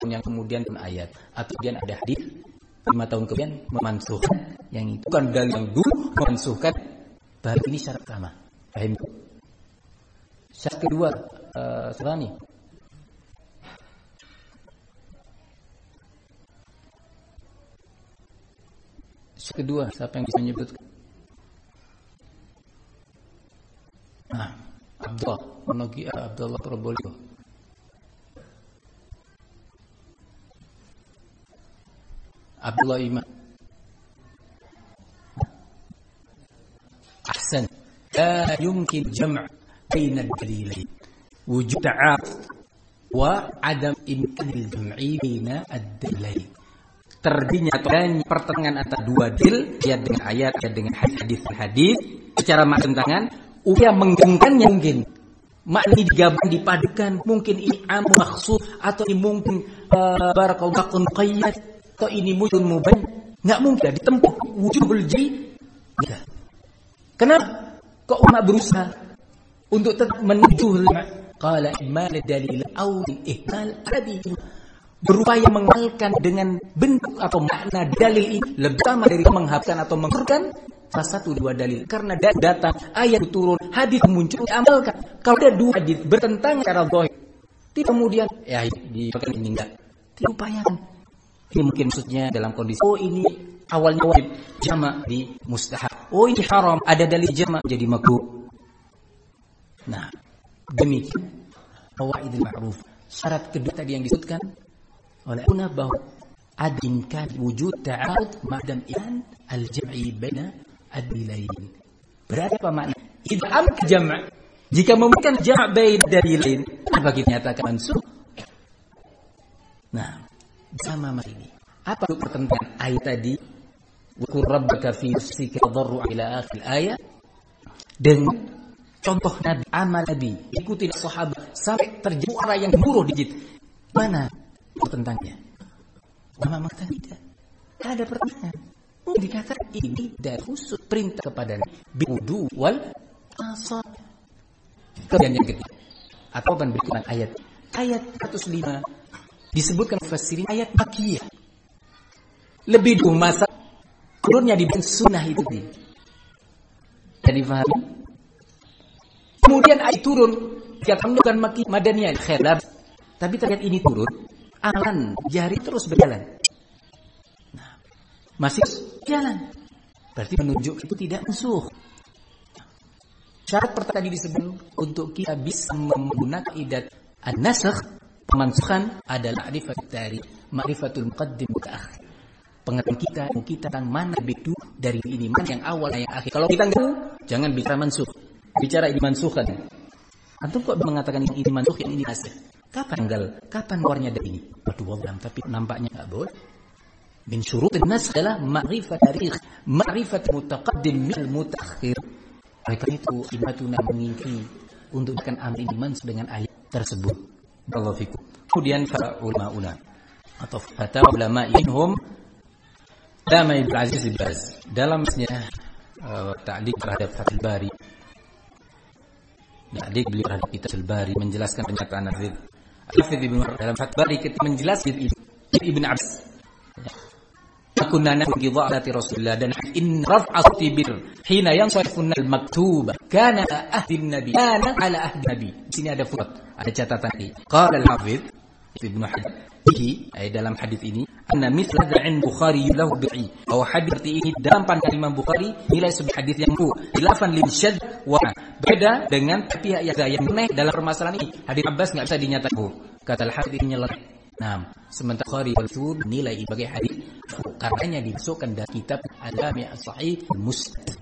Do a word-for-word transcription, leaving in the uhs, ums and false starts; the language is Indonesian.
tahun yang kemudian pun ayat, atau kemudian ada hadis lima tahun kemudian memansuhkan yang itu, bukan dalil yang dulu memansuhkan. Baru ini syarat pertama. Paham? Syarat kedua, uh, Surani. Syarat kedua, siapa yang bisa menyebutkan? Nah, Abdullah, Monogi, Abdullah Probolio. Abdullah Imam. Ahsan. La yumkin jam' baina ad-dalilain. Wujud ta'aruf wa adam imkan al-jam'i baina ad-dalilain. Terjadinya adanya pertentangan antara dua dalil, ayat dengan ayat, ayat dengan hadis hadis, secara makna upaya menggabungkannya mungkin. Makna digabung dipadukan, mungkin ini am makhsus atau ini mungkin uh, barakallahu qayyad atau ini mujun muban, enggak mungkin ditempuh wujudul ji. Enggak. Kenapa? Kok umat berusaha untuk tetap menuju qala imal dalil au ihmal adi, berupaya mengenalkan dengan bentuk atau makna dalil ini lebih utama dari menghapuskan atau menghapuskan salah satu dua dalil, karena datang ayat turun, hadis muncul, diamalkan. Kalau ada dua hadis bertentangan secara zahir, tidak kemudian ya dipakai ini enggak, diupayakan. Ini mungkin maksudnya dalam kondisi oh ini awalnya wajib jama' di mustahab, oh ini haram ada dalil jama' jadi makruh. Nah, demikian qawaidul ma'ruf. Syarat kedua tadi yang disebutkan oleh ulama bahwa ada imkan wujud ta'arud ma'dam ilan al-jam'i baina ad-dalilain. Berarti apa makna? Idza amka jama', jika memungkinkan jama' baina ad-dalilain, apa kita nyatakan mansukh? Nah, sama macam ini. Apa pertentangan ayat tadi? Wa qur rabbaka fi nafsika tadarru'a ila akhir ayat, dengan contoh Nabi, amal Nabi, ikuti sahabat sampai terjadi orang yang gemuruh digit. Mana pertentangannya? Ulama mengatakan tidak. Tidak ada pertentangan. Dikatakan ini dari khusus perintah kepada biwudu wal asal. Kemudian yang ketiga, atau ban berikutnya ayat ayat seratus lima disebutkan mufassirin ayat Makkiyah. Lebih dulu masa turunnya di sunnah itu. Jadi paham? Kemudian ayat turun, dikatakan bukan Makki Madaniyah, khair. Tapi terlihat ini turun, amalan jari terus berjalan. Nah, masih jalan. Berarti menunjuk itu tidak mansukh. Syarat pertama tadi disebut untuk kita bisa menggunakan idat an-nasakh, pemansuhan adalah ma'rifat tarikh, ma'rifatul muqaddim wa ta'akhir. Pengetahuan kita, kita tentang mana lebih dulu dari ini, mana yang awal, yang akhir. Kalau kita enggak tahu, jangan bicara mansukh. Bicara ini mansukhan. Antum kok mengatakan ini, ini mansukh, yang ini nasakh? Kapan tanggal? Kapan keluarnya dari ini? Waduh, wallahi, tapi nampaknya enggak boleh. Min syurutin nasakh adalah ma'rifat tarikh, ma'rifat mutaqaddim min mutaakhir. Oleh karena itu, ibatuna mengingkari untuk akan ambil ini mansukh dengan ayat tersebut. Allahu fikum. Kemudian para ulama atau fatwa ulama inhum Ulama Ibnu Aziz bin Baz dalam uh, ta'liq terhadap Fathul Bari, ta'liq beliau terhadap Fathul Bari menjelaskan pernyataan Al-Hafidz Ibnu dalam Fathul Bari kita menjelaskan Ibnu Abbas kunna nahdi dha'ati Rasulullah dan in raf'a tibir hina yansarifun al-maktuba kana ahdi nabi kana ala ahdi nabi. Di sini ada furat, ada catatan ini. Qala al-Hafidz Ibnu Hajar ay dalam hadis ini anna mithla da'in Bukhari lahu bi'i, bahwa hadis ini dalam pandangan Imam Bukhari nilai sebagai hadis yang bu khilafan lil syadz wa beda dengan pihak yang yang aneh dalam permasalahan ini. Hadis Abbas enggak bisa dinyatakan bu, kata al-hadis ini nyeleneh. Nah, sementara Bukhari itu nilai sebagai hadis karenanya dimasukkan dalam kitab Al-Jami' As-Sahih Musnad.